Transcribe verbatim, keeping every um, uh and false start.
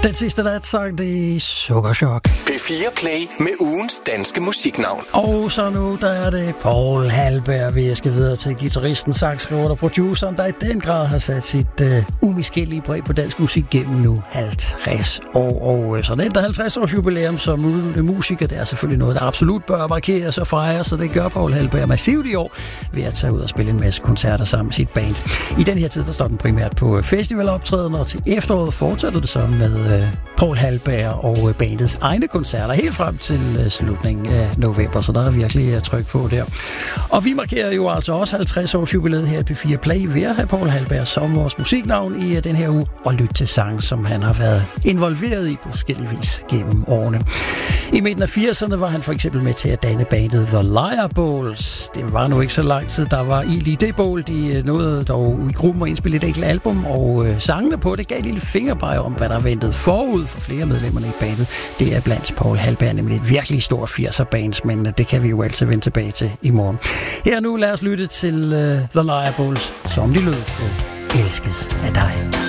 Den sidste natsang, det er Sukkerchok. P fire Play med ugens danske musiknavn. Og så nu, der er det Paul Halberg, vi skal videre til guitaristen, sangskriver og produceren, der i den grad har sat sit uh, umiskendelige præg på dansk musik gennem nu halvtreds år. Og uh, så det er halvtreds års jubilæum som musiker, det er selvfølgelig noget, der absolut bør markeres og fejres, så det gør Paul Halberg massivt i år ved at tage ud og spille en masse koncerter sammen med sit band. I den her tid, der står den primært på festivaloptræden, og til efteråret fortsætter det så med uh, Paul Halberg og uh, bandets egne koncerter helt frem til uh, slutningen af november, så der er virkelig uh, tryk på der. Og vi markerer jo altså også halvtreds års jubilæet her i P fire Play ved at have Paul Halberg som vores musiknavn i uh, den her uge, og lytte til sang, som han har været involveret i på forskellige vis gennem årene. I midten af firserne var han for eksempel med til at danne bandet The Liar Bowls. Det var nu ikke så lang tid, der var ild i det bål. De nåede dog i gruppen at indspille et enkelt album, og øh, sangene på det gav et lille fingerbrej om, hvad der ventede forud for flere medlemmerne i bandet. Det er blandt Paul Halberg nemlig et virkelig stort firser-bands, men øh, det kan vi jo altid vende tilbage til i morgen. Her nu lad os lytte til øh, The Liar Bowls, som de lød på Elskes af dig.